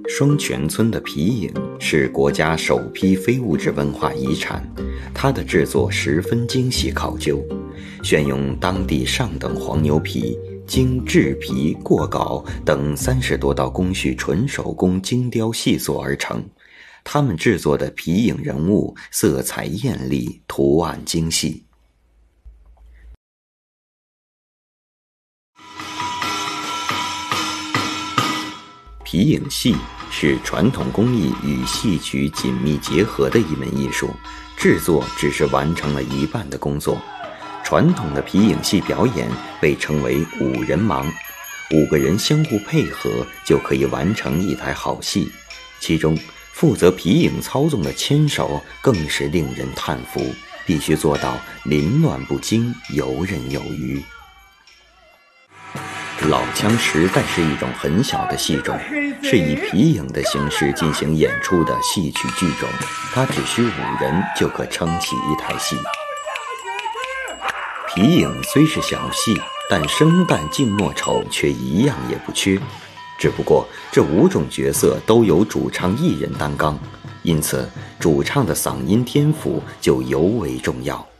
双泉村的皮影是国家首批非物质文化遗产，它的制作十分精细考究，选用当地上等黄牛皮，经制皮、过稿等30多道工序纯手工精雕细塑而成。他们制作的皮影人物色彩艳丽，图案精细。皮影戏是传统工艺与戏曲紧密结合的一门艺术，制作只是完成了一半的工作。传统的皮影戏表演被称为5人忙，5个人相互配合就可以完成一台好戏，其中负责皮影操纵的牵手更是令人叹服，必须做到凌乱不惊，游刃有余。老腔实在是一种很小的戏种，是以皮影的形式进行演出的戏曲剧种，它只需5人就可撑起一台戏。皮影虽是小戏，但生旦净末丑却一样也不缺，只不过这5种角色都由主唱1人担纲，因此主唱的嗓音天赋就尤为重要。